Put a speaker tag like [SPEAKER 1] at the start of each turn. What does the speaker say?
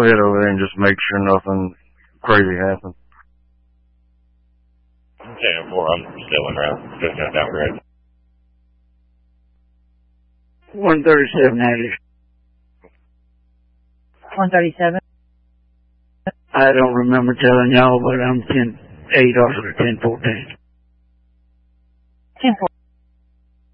[SPEAKER 1] head over there and just make sure nothing crazy happens.
[SPEAKER 2] 10-4, I'm still en route. Just got downgrade.
[SPEAKER 3] 137 Addis.
[SPEAKER 4] 137?
[SPEAKER 3] I don't remember telling y'all, but I'm 10-8 or 10-14.
[SPEAKER 4] 10-4.